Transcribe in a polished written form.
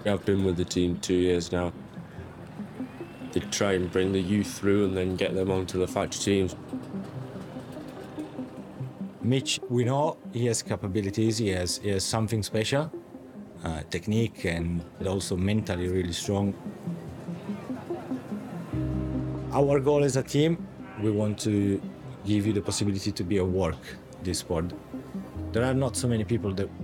I've been with the team 2 years now. They try and bring the youth through and then get them onto the factory teams. Mitch, we know he has capabilities, he has something special, technique and also mentally really strong. Our goal as a team, we want to give you the possibility to be a work this sport. There are not so many people that